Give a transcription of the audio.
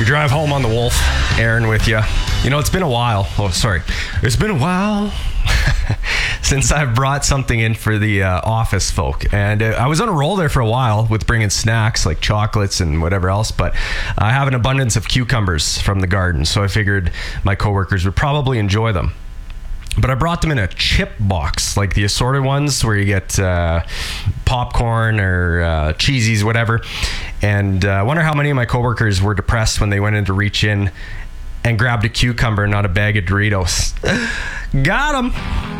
We drive home on the Wolf. Aaron with you. You know, it's been a while. Oh, sorry. It's been a while since I've brought something in for the office folk. And I was on a roll there for a while with bringing snacks like chocolates and whatever else. But I have an abundance of cucumbers from the garden. So I figured my coworkers would probably enjoy them. But I brought them in a chip box, like the assorted ones where you get popcorn or cheesies, whatever. And I wonder how many of my coworkers were depressed when they went in to reach in and grabbed a cucumber, not a bag of Doritos. Got them.